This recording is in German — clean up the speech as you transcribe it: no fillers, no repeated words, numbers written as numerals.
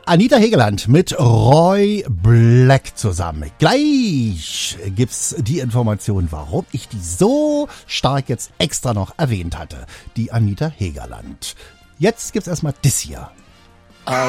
Anita Hegeland mit Roy Black zusammen. Gleich gibt's die Information, warum ich die so stark jetzt extra noch erwähnt hatte. Die Anita Hegeland. Jetzt gibt's erstmal das hier.